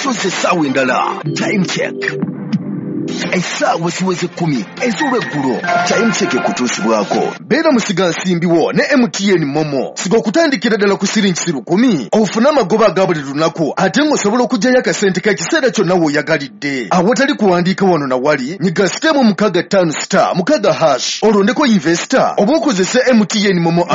tukyusa essaawa endala. Time check. Essaawa ziweze 10 ez'olweggulo. Time check ekutuusibwako. Beera musiga nsimbiwo ne MTN Momo. Siga okutandikira ddala ku siringi 10 ofune amagoba aga buli lunaku ate ng'osobola okuggyayo akasente k'ekiseera kyonna w'oyagalidde. Awatali kuwandiika wano na wali nyiga sitemu 65*6 olondeko investor oba okozese MTN Momo